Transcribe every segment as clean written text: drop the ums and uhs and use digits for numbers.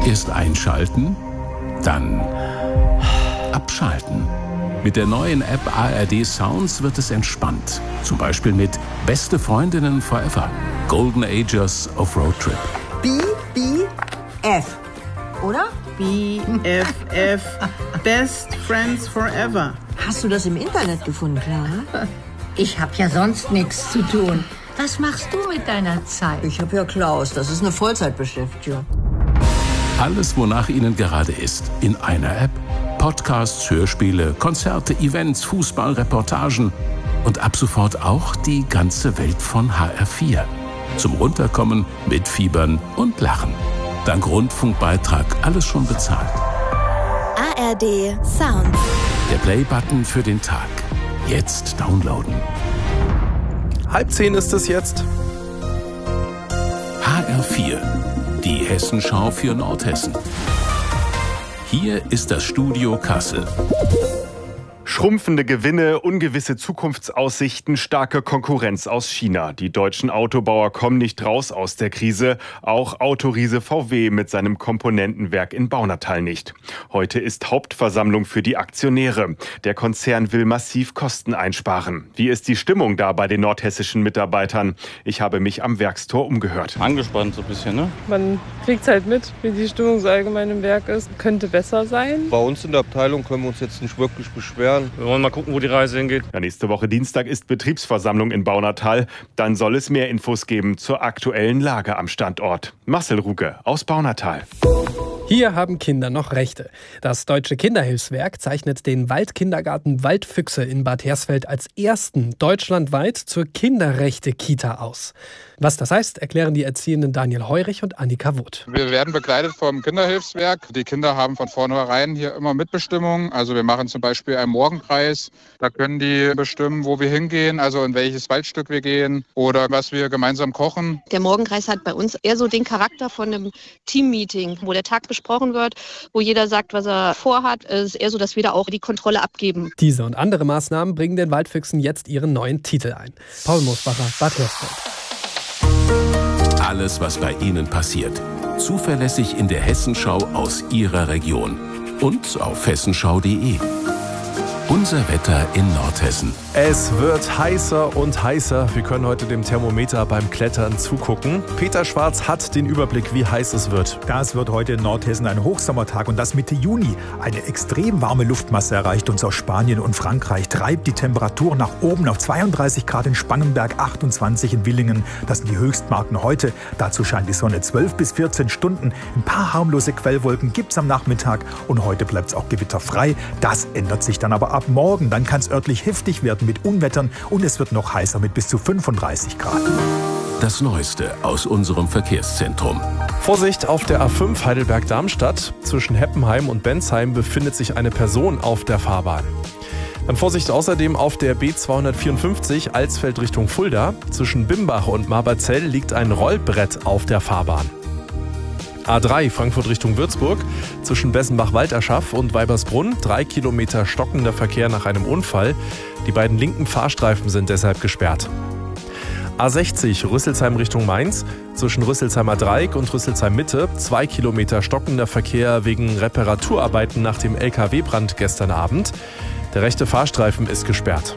Erst einschalten, dann abschalten. Mit der neuen App ARD Sounds wird es entspannt. Zum Beispiel mit Beste Freundinnen Forever. Golden Ages of Road Trip. BBF, oder? BFF. Best Friends Forever. Hast du das im Internet gefunden, Clara? Ich hab ja sonst nichts zu tun. Was machst du mit deiner Zeit? Ich habe ja Klaus, das ist eine Vollzeitbeschäftigung. Alles, wonach Ihnen gerade ist, in einer App. Podcasts, Hörspiele, Konzerte, Events, Fußball, Reportagen und ab sofort auch die ganze Welt von HR4. Zum Runterkommen, Mitfiebern und Lachen. Dank Rundfunkbeitrag alles schon bezahlt. ARD Sound. Der Play-Button für den Tag. Jetzt downloaden. 9:30 ist es jetzt. HR4. Die Hessenschau für Nordhessen. Hier ist das Studio Kassel. Schrumpfende Gewinne, ungewisse Zukunftsaussichten, starke Konkurrenz aus China. Die deutschen Autobauer kommen nicht raus aus der Krise. Auch Autoriese VW mit seinem Komponentenwerk in Baunatal nicht. Heute ist Hauptversammlung für die Aktionäre. Der Konzern will massiv Kosten einsparen. Wie ist die Stimmung da bei den nordhessischen Mitarbeitern? Ich habe mich am Werkstor umgehört. Angespannt so ein bisschen, ne? Man kriegt halt mit, wie die Stimmung so allgemein im Werk ist. Könnte besser sein. Bei uns in der Abteilung können wir uns jetzt nicht wirklich beschweren. Wir wollen mal gucken, wo die Reise hingeht. Ja, nächste Woche Dienstag ist Betriebsversammlung in Baunatal. Dann soll es mehr Infos geben zur aktuellen Lage am Standort. Marcel Ruge aus Baunatal. Hier haben Kinder noch Rechte. Das Deutsche Kinderhilfswerk zeichnet den Waldkindergarten Waldfüchse in Bad Hersfeld als ersten deutschlandweit zur Kinderrechte-Kita aus. Was das heißt, erklären die Erziehenden Daniel Heurich und Annika Woth. Wir werden begleitet vom Kinderhilfswerk. Die Kinder haben von vornherein hier immer Mitbestimmung. Also wir machen zum Beispiel einen Morgenkreis. Da können die bestimmen, wo wir hingehen, also in welches Waldstück wir gehen oder was wir gemeinsam kochen. Der Morgenkreis hat bei uns eher so den Charakter von einem Teammeeting, wo der Tag besprochen wird, wo jeder sagt, was er vorhat. Es ist eher so, dass wir da auch die Kontrolle abgeben. Diese und andere Maßnahmen bringen den Waldfüchsen jetzt ihren neuen Titel ein. Paul Moosbacher, Bad Hersfeld. Alles, was bei Ihnen passiert. Zuverlässig in der Hessenschau aus Ihrer Region. Und auf hessenschau.de. Unser Wetter in Nordhessen. Es wird heißer und heißer. Wir können heute dem Thermometer beim Klettern zugucken. Peter Schwarz hat den Überblick, wie heiß es wird. Das wird heute in Nordhessen ein Hochsommertag und das Mitte Juni. Eine extrem warme Luftmasse erreicht uns aus Spanien und Frankreich, treibt die Temperatur nach oben auf 32 Grad in Spangenberg, 28 in Villingen. Das sind die Höchstmarken heute. Dazu scheint die Sonne 12 bis 14 Stunden. Ein paar harmlose Quellwolken gibt's am Nachmittag und heute bleibt's auch gewitterfrei. Das ändert sich dann aber ab morgen. Dann kann es örtlich heftig werden mit Unwettern und es wird noch heißer mit bis zu 35 Grad. Das Neueste aus unserem Verkehrszentrum. Vorsicht auf der A5 Heidelberg-Darmstadt. Zwischen Heppenheim und Bensheim befindet sich eine Person auf der Fahrbahn. Dann Vorsicht außerdem auf der B254 Alsfeld Richtung Fulda. Zwischen Bimbach und Marberzell liegt ein Rollbrett auf der Fahrbahn. A3 Frankfurt Richtung Würzburg, zwischen Bessenbach-Walderschaff und Weibersbrunn, 3 Kilometer stockender Verkehr nach einem Unfall. Die beiden linken Fahrstreifen sind deshalb gesperrt. A60 Rüsselsheim Richtung Mainz, zwischen Rüsselsheimer Dreieck und Rüsselsheim Mitte, 2 Kilometer stockender Verkehr wegen Reparaturarbeiten nach dem LKW-Brand gestern Abend. Der rechte Fahrstreifen ist gesperrt.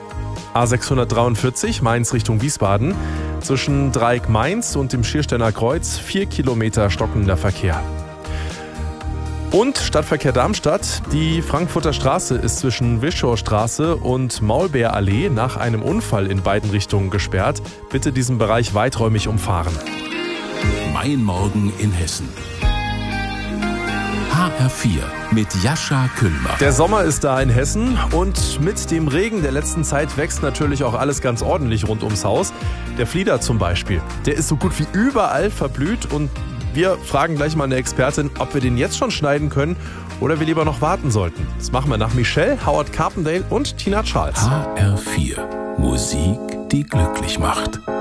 A643 Mainz Richtung Wiesbaden, zwischen Dreieck Mainz und dem Schiersteiner Kreuz 4 Kilometer stockender Verkehr. Und Stadtverkehr Darmstadt, die Frankfurter Straße ist zwischen Wischaustraße und Maulbeerallee nach einem Unfall in beiden Richtungen gesperrt. Bitte diesen Bereich weiträumig umfahren. Mein Morgen in Hessen. HR4 mit Jascha Kühlmer. Der Sommer ist da in Hessen und mit dem Regen der letzten Zeit wächst natürlich auch alles ganz ordentlich rund ums Haus. Der Flieder zum Beispiel, der ist so gut wie überall verblüht und wir fragen gleich mal eine Expertin, ob wir den jetzt schon schneiden können oder wir lieber noch warten sollten. Das machen wir nach Michelle, Howard Carpendale und Tina Charles. HR4, Musik, die glücklich macht.